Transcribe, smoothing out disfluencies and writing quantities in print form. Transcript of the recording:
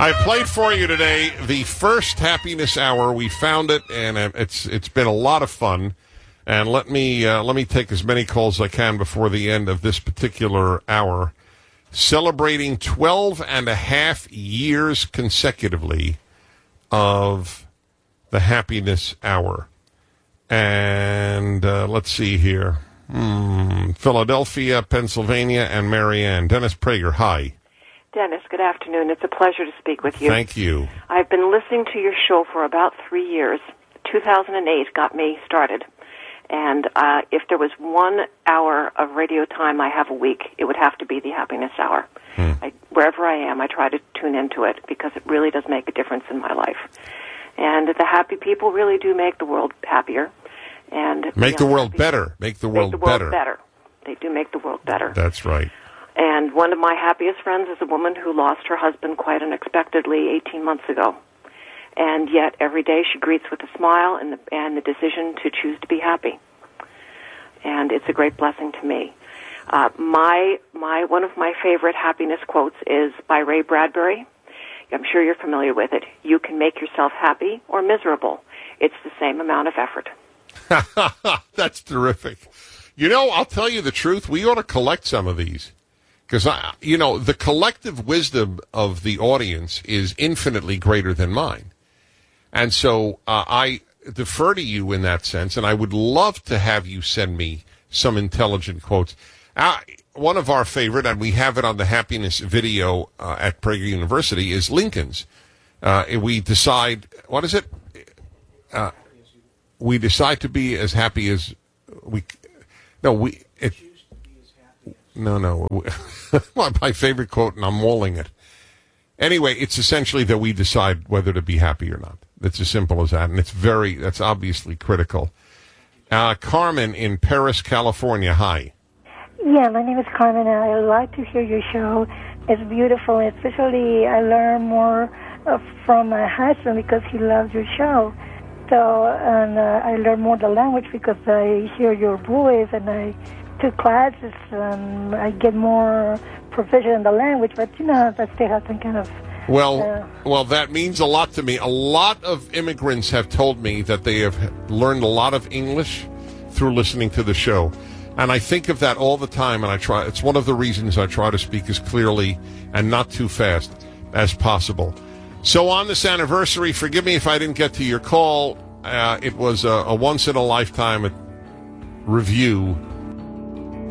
I played for you today the first happiness hour. We found it, and it's been a lot of fun. And let me take as many calls as I can before the end of this particular hour. Celebrating 12 and a half years consecutively of the happiness hour. And let's see here. Philadelphia, Pennsylvania, and Marianne. Dennis Prager, hi. Dennis, good afternoon. It's a pleasure to speak with you. Thank you. I've been listening to your show for about 3 years. 2008 got me started. And if there was 1 hour of radio time I have a week, it would have to be the happiness hour. Wherever I am, I try to tune into it because it really does make a difference in my life. And the happy people really do make the world happier. And make the world better. Make the world better. They do make the world better. That's right. And one of my happiest friends is a woman who lost her husband quite unexpectedly 18 months ago. And yet every day she greets with a smile and the decision to choose to be happy. And it's a great blessing to me. One of my favorite happiness quotes is by Ray Bradbury. I'm sure you're familiar with it. You can make yourself happy or miserable. It's the same amount of effort. That's terrific. You know, I'll tell you the truth. We ought to collect some of these. Because, the collective wisdom of the audience is infinitely greater than mine. And so I defer to you in that sense, and I would love to have you send me some intelligent quotes. One of our favorite, and we have it on the happiness video at Prager University, is Lincoln's. We decide, what is it? We decide to be as happy as we... No. My favorite quote, and I'm mauling it. Anyway, it's essentially that we decide whether to be happy or not. It's as simple as that, and that's obviously critical. Carmen in Paris, California, hi. Yeah, my name is Carmen, and I like to hear your show. It's beautiful, especially I learn more from my husband because he loves your show. So, and I learn more the language because I hear your voice, and I took classes, and I get more proficient in the language, but that still has some kind of... Well, that means a lot to me. A lot of immigrants have told me that they have learned a lot of English through listening to the show. And I think of that all the time, and it's one of the reasons I try to speak as clearly and not too fast as possible. So on this anniversary, forgive me if I didn't get to your call. It was a once-in-a-lifetime review